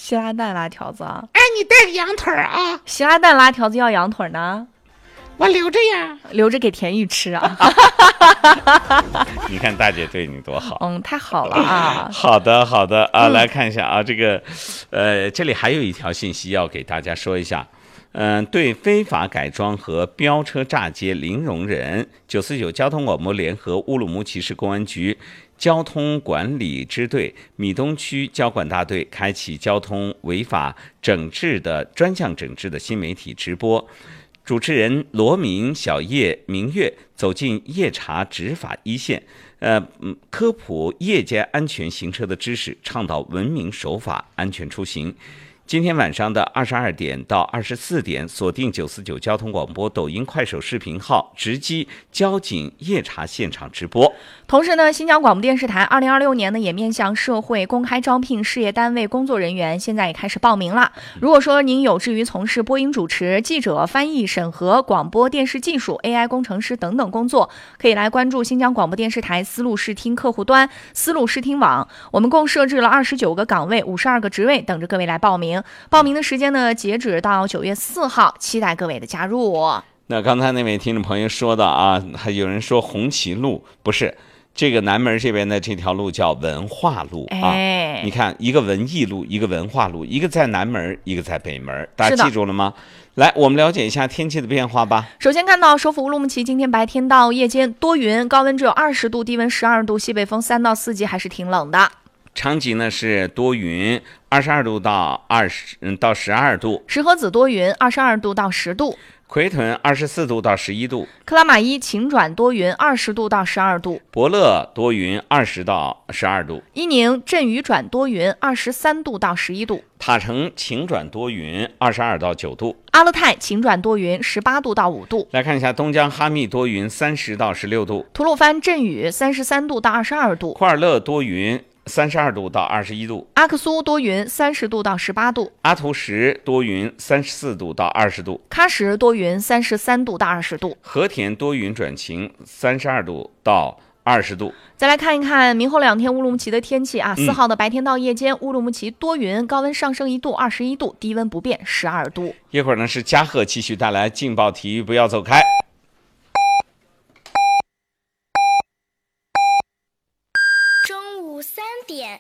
希拉蛋拉条子啊？ 哎，你带个羊腿啊？ 希拉蛋拉条子要羊腿呢？ 我留着呀， 留着给田玉吃啊。 你看大姐对你多好。 太好了啊。 好的啊，来看一下啊，这个这里还有一条信息要给大家说一下。对非法改装和飙车炸街零容忍。949交通广播联合乌鲁木齐市公安局交通管理支队米东区交管大队开启交通违法整治的专项整治的新媒体直播。主持人罗明、小叶、明月走进夜查执法一线，科普夜间安全行车的知识，倡导文明守法、安全出行。今天晚上的22点到24点，锁定949交通广播抖音、快手视频号，直击交警夜查现场直播。 同时呢，新疆广播电视台2026年呢也面向社会公开招聘事业单位工作人员，现在也开始报名了。如果说您有志于从事播音主持、记者、翻译、审核、广播电视技术、AI 工程师等等工作，可以来关注新疆广播电视台丝路视听客户端、丝路视听网。我们共设置了29个岗位、52个职位，等着各位来报名。报名的时间呢，截止到9月4号，期待各位的加入。 那刚才那位听众朋友说的啊，还有人说红旗路，不是，这个南门这边的这条路叫文化路啊。你看，一个文艺路，一个文化路，一个在南门，一个在北门，大家记住了吗？来，我们了解一下天气的变化吧。 首先看到首府乌鲁木齐今天白天到夜间多云，高温只有20度，低温12度，西北风3到4级，还是挺冷的。 昌吉呢是多云，22度到12度。 石河子多云，22度到10度。 奎屯24度到11度。 克拉玛依晴转多云，20度到12度。 伯乐多云，20到12度。 伊宁阵雨转多云，23度到11度。 塔城晴转多云，22到9度。 阿勒泰晴转多云，18度到5度。 来看一下东江哈密多云，30到16度。 吐鲁番阵雨，33度到22度。 库尔勒多云，32度到21度。 阿克苏多云，30度到18度。 阿图什多云，34度到20度。 喀什多云，33度到20度。 和田多云转晴，32度到20度。 再来看一看明后2天乌鲁木齐的天气啊。4号的白天到夜间，乌鲁木齐多云，高温上升1度，21度，低温不变，12度。 一会儿呢是嘉禾继续带来劲爆体育，不要走开。 中午3点，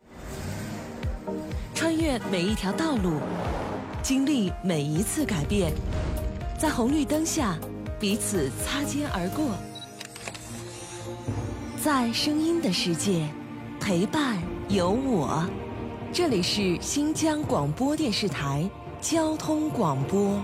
穿越每一条道路，经历每一次改变，在红绿灯下彼此擦肩而过，在声音的世界陪伴有我。这里是新疆广播电视台交通广播。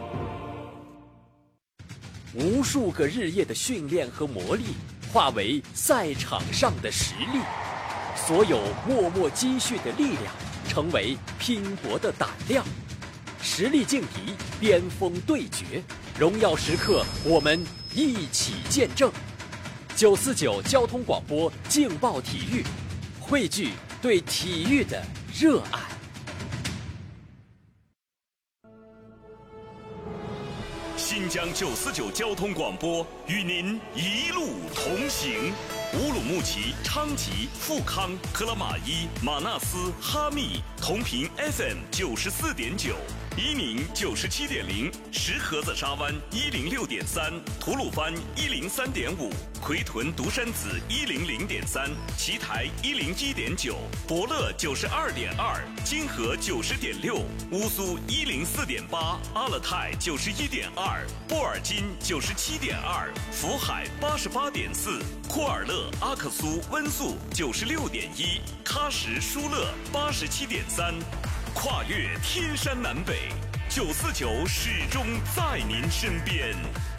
无数个日夜的训练和磨砺化为赛场上的实力，所有默默积蓄的力量成为拼搏的胆量。实力劲敌，巅峰对决，荣耀时刻我们一起见证。949交通广播劲爆体育，汇聚对体育的热爱。 新疆949交通广播与您一路同行。乌鲁木齐、昌吉、富康、克拉玛依、马纳斯、哈密同频 FM 94.9，伊宁97.0，石河子沙湾106.3，吐鲁番103.5，奎屯独山子100.3，奇台101.9，伯乐92.2，金河90.6，乌苏104.8，阿勒泰91.2，布尔津97.2，福海88.4，库尔勒、阿克苏、温宿96.1，喀什、舒勒87.3，跨越天山南北，949始终在您身边。